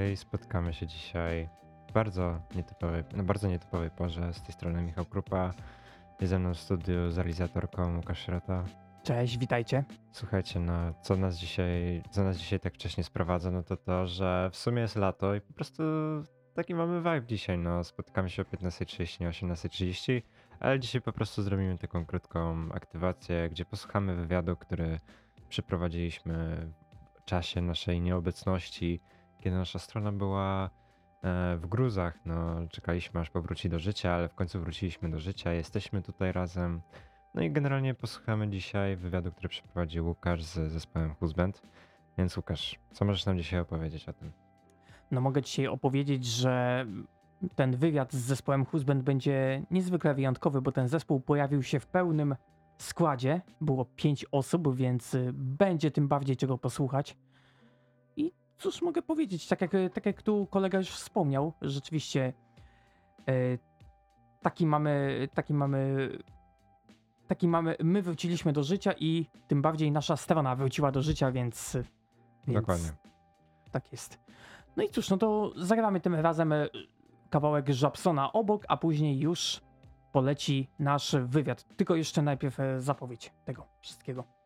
spotkamy się dzisiaj w bardzo nietypowej porze. Z tej strony Michał Krupa, jest ze mną w studiu z realizatorką Łukasz Szrota. Cześć, witajcie. Słuchajcie, no co nas dzisiaj tak wcześnie sprowadza, no to to, że w sumie jest lato i po prostu taki mamy vibe dzisiaj, no spotykamy się o 15:30, nie 18:30, ale dzisiaj po prostu zrobimy taką krótką aktywację, gdzie posłuchamy wywiadu, który przeprowadziliśmy w czasie naszej nieobecności, kiedy nasza strona była w gruzach. No, czekaliśmy aż powróci do życia, ale w końcu wróciliśmy do życia, jesteśmy tutaj razem. No i generalnie posłuchamy dzisiaj wywiadu, który przeprowadził Łukasz z zespołem Husband. Więc Łukasz, co możesz nam dzisiaj opowiedzieć o tym? No mogę dzisiaj opowiedzieć, że ten wywiad z zespołem Husband będzie niezwykle wyjątkowy, bo ten zespół pojawił się w pełnym składzie. Było 5 osób, więc będzie tym bardziej czego posłuchać. I cóż mogę powiedzieć, tak jak tu kolega już wspomniał, rzeczywiście e, my wróciliśmy do życia i tym bardziej nasza strona wróciła do życia, więc Dokładnie. tak jest. No i cóż, no to zagramy tym razem kawałek Żabsona obok, a później już poleci nasz wywiad. Tylko jeszcze najpierw zapowiedź tego wszystkiego.